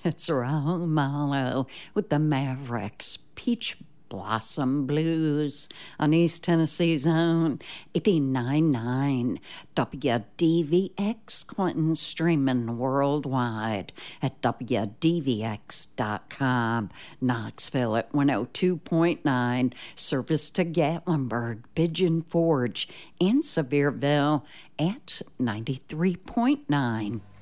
It's Raul Malo with the Mavericks. Peach Blossom Blues on East Tennessee's own 89.9 WDVX Clinton, streaming worldwide at WDVX.com. Knoxville at 102.9, service to Gatlinburg, Pigeon Forge, and Sevierville at 93.9.